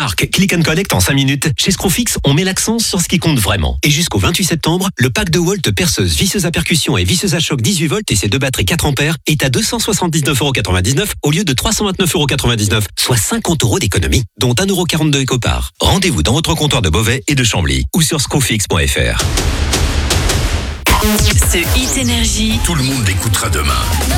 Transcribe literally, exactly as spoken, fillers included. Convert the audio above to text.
marque, click and collect en cinq minutes. Chez Screwfix, on met l'accent sur ce qui compte vraiment. Et jusqu'au vingt-huit septembre, le pack de Walt perceuse, visseuse à percussion et visseuse à choc dix-huit volts et ses deux batteries quatre ampères est à deux cent soixante-dix-neuf euros quatre-vingt-dix-neuf au lieu de trois cent vingt-neuf euros quatre-vingt-dix-neuf, soit cinquante euros d'économie, dont un euro quarante-deux éco-part. Rendez-vous dans votre comptoir de Beauvais et de Chambly ou sur screwfix point f r. Ce Hit Énergie, tout le monde l'écoutera demain.